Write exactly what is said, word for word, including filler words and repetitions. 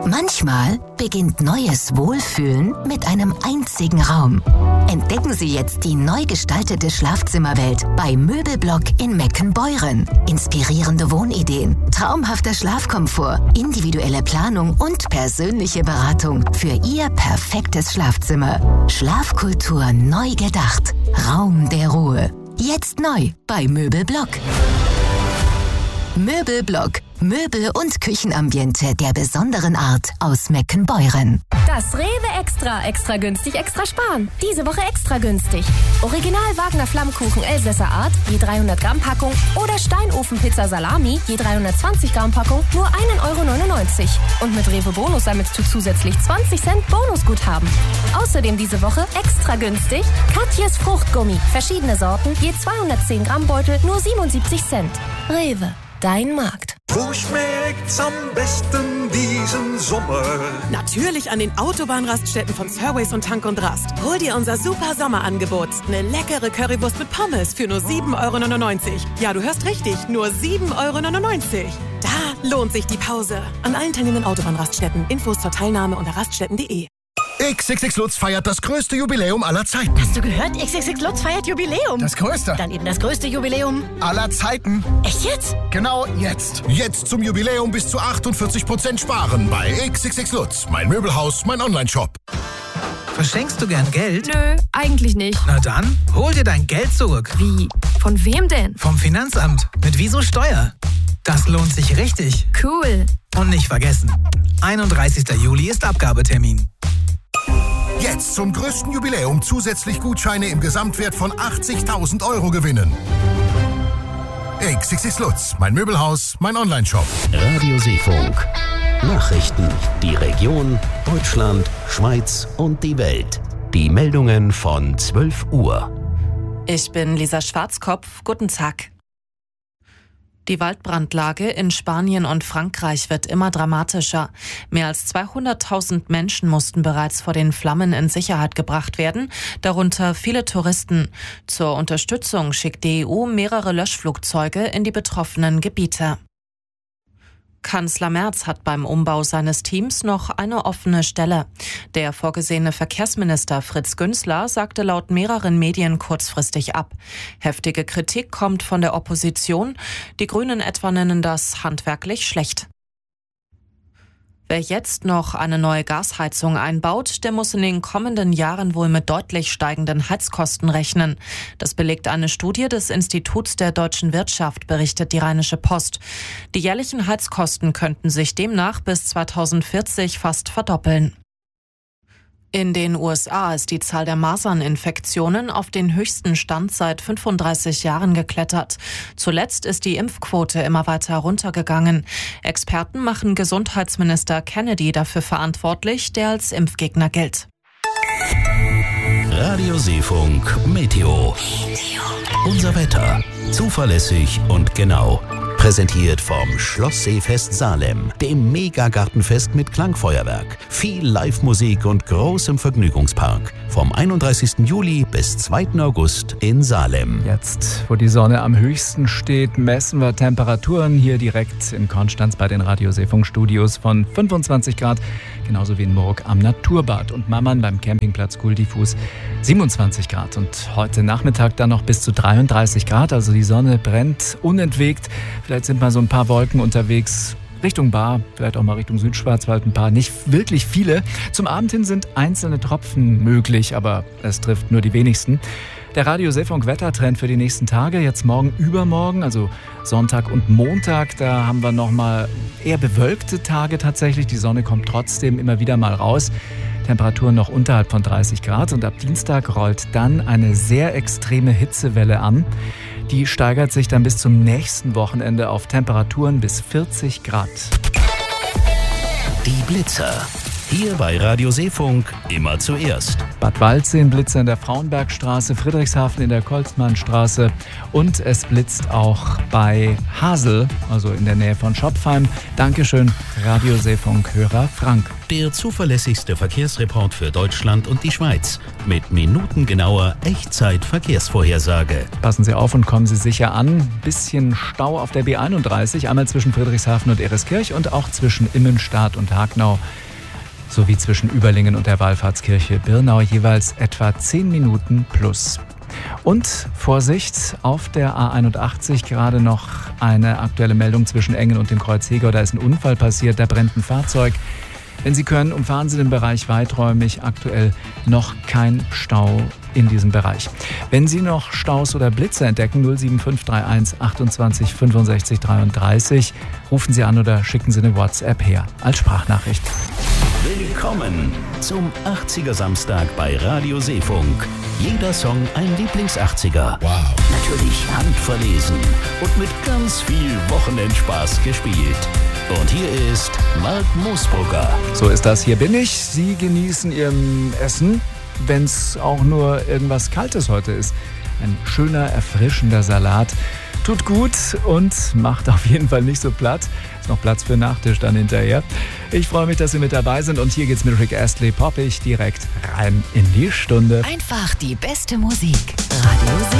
Manchmal beginnt neues Wohlfühlen mit einem einzigen Raum. Entdecken Sie jetzt die neu gestaltete Schlafzimmerwelt bei Möbelblock in Meckenbeuren. Inspirierende Wohnideen, traumhafter Schlafkomfort, individuelle Planung und persönliche Beratung für Ihr perfektes Schlafzimmer. Schlafkultur neu gedacht. Raum der Ruhe. Jetzt neu bei Möbelblock. Möbelblock. Möbel- und Küchenambiente der besonderen Art aus Meckenbeuren. Das Rewe Extra. Extra günstig, extra sparen. Diese Woche extra günstig. Original Wagner Flammkuchen Elsässer Art, je dreihundert Gramm Packung. Oder Steinofenpizza Salami, je dreihundertzwanzig Gramm Packung, nur ein Euro neunundneunzig. Und mit Rewe Bonus sammelst du zusätzlich zwanzig Cent Bonusguthaben. Außerdem diese Woche extra günstig Katjes Fruchtgummi. Verschiedene Sorten, je zweihundertzehn Gramm Beutel, nur siebenundsiebzig Cent. Rewe. Dein Markt. Wo schmeckt's am besten diesen Sommer? Natürlich an den Autobahnraststätten von Surways und Tank und Rast. Hol dir unser super Sommerangebot. Eine leckere Currywurst mit Pommes für nur sieben Euro neunundneunzig. Ja, du hörst richtig, nur sieben Euro neunundneunzig. Da lohnt sich die Pause. An allen teilnehmenden Autobahnraststätten. Infos zur Teilnahme unter raststätten punkt de. X X X Lutz feiert das größte Jubiläum aller Zeiten. Hast du gehört? X X X Lutz feiert Jubiläum. Das größte. Dann eben das größte Jubiläum aller Zeiten. Echt jetzt? Genau jetzt. Jetzt zum Jubiläum bis zu achtundvierzig Prozent sparen bei X X X Lutz. Mein Möbelhaus, mein Onlineshop. Verschenkst du gern Geld? Nö, eigentlich nicht. Na dann, hol dir dein Geld zurück. Wie? Von wem denn? Vom Finanzamt. Mit Wieso Steuer. Das lohnt sich richtig. Cool. Und nicht vergessen, einunddreißigster Juli ist Abgabetermin. Jetzt zum größten Jubiläum zusätzlich Gutscheine im Gesamtwert von achtzigtausend Euro gewinnen. X X X Lutz, mein Möbelhaus, mein Onlineshop. Radio Seefunk. Nachrichten. Die Region, Deutschland, Schweiz und die Welt. Die Meldungen von zwölf Uhr. Ich bin Lisa Schwarzkopf. Guten Tag. Die Waldbrandlage in Spanien und Frankreich wird immer dramatischer. Mehr als zweihunderttausend Menschen mussten bereits vor den Flammen in Sicherheit gebracht werden, darunter viele Touristen. Zur Unterstützung schickt die E U mehrere Löschflugzeuge in die betroffenen Gebiete. Kanzler Merz hat beim Umbau seines Teams noch eine offene Stelle. Der vorgesehene Verkehrsminister Fritz Günzler sagte laut mehreren Medien kurzfristig ab. Heftige Kritik kommt von der Opposition. Die Grünen etwa nennen das handwerklich schlecht. Wer jetzt noch eine neue Gasheizung einbaut, der muss in den kommenden Jahren wohl mit deutlich steigenden Heizkosten rechnen. Das belegt eine Studie des Instituts der deutschen Wirtschaft, berichtet die Rheinische Post. Die jährlichen Heizkosten könnten sich demnach bis zweitausendvierzig fast verdoppeln. In den U S A ist die Zahl der Maserninfektionen auf den höchsten Stand seit fünfunddreißig Jahren geklettert. Zuletzt ist die Impfquote immer weiter runtergegangen. Experten machen Gesundheitsminister Kennedy dafür verantwortlich, der als Impfgegner gilt. Radio Seefunk Meteo. Unser Wetter. Zuverlässig und genau. Präsentiert vom Schloss Seefest Salem, dem Megagartenfest mit Klangfeuerwerk, viel Live-Musik und großem Vergnügungspark. Vom einunddreißigsten Juli bis zweiten August in Salem. Jetzt, wo die Sonne am höchsten steht, messen wir Temperaturen hier direkt in Konstanz bei den Radio Seefunk Studios von fünfundzwanzig Grad, genauso wie in Murg am Naturbad und Mammern beim Campingplatz Kuldifus siebenundzwanzig Grad. Und heute Nachmittag dann noch bis zu dreiunddreißig Grad, also die Sonne brennt unentwegt. Vielleicht sind mal so ein paar Wolken unterwegs Richtung Baar, vielleicht auch mal Richtung Südschwarzwald ein paar, nicht wirklich viele. Zum Abend hin sind einzelne Tropfen möglich, aber es trifft nur die wenigsten. Der Radio Seefunk Wettertrend für die nächsten Tage, jetzt morgen, übermorgen, also Sonntag und Montag, da haben wir nochmal eher bewölkte Tage tatsächlich. Die Sonne kommt trotzdem immer wieder mal raus. Temperaturen noch unterhalb von dreißig Grad und ab Dienstag rollt dann eine sehr extreme Hitzewelle an. Die steigert sich dann bis zum nächsten Wochenende auf Temperaturen bis vierzig Grad. Die Blitzer. Hier bei Radio Seefunk immer zuerst. Bad Waldsee Blitzer in der Frauenbergstraße, Friedrichshafen in der Kolzmannstraße und es blitzt auch bei Hasel, also in der Nähe von Schopfheim. Dankeschön, Radio Seefunk-Hörer Frank. Der zuverlässigste Verkehrsreport für Deutschland und die Schweiz mit minutengenauer Echtzeit-Verkehrsvorhersage. Passen Sie auf und kommen Sie sicher an. Bisschen Stau auf der B einunddreißig, einmal zwischen Friedrichshafen und Ereskirch und auch zwischen Immenstadt und Hagnau, sowie zwischen Überlingen und der Wallfahrtskirche Birnau jeweils etwa zehn Minuten plus. Und Vorsicht, auf der A einundachtzig gerade noch eine aktuelle Meldung zwischen Engen und dem Kreuz Hegau. Da ist ein Unfall passiert, da brennt ein Fahrzeug. Wenn Sie können, umfahren Sie den Bereich weiträumig. Aktuell noch kein Stau in diesem Bereich. Wenn Sie noch Staus oder Blitze entdecken, null sieben fünf drei eins achtundzwanzig fünfundsechzig dreiunddreißig, rufen Sie an oder schicken Sie eine WhatsApp her als Sprachnachricht. Willkommen zum achtziger Samstag bei Radio Seefunk. Jeder Song ein Lieblings-achtziger. Wow. Natürlich handverlesen und mit ganz viel Wochenendspaß gespielt. Und hier ist Mark Moosbrugger. So ist das, hier bin ich. Sie genießen Ihr Essen, wenn es auch nur irgendwas Kaltes heute ist. Ein schöner, erfrischender Salat. Tut gut und macht auf jeden Fall nicht so platt. Ist noch Platz für Nachtisch dann hinterher. Ich freue mich, dass Sie mit dabei sind und hier geht's mit Rick Astley poppig direkt rein in die Stunde. Einfach die beste Musik. Radio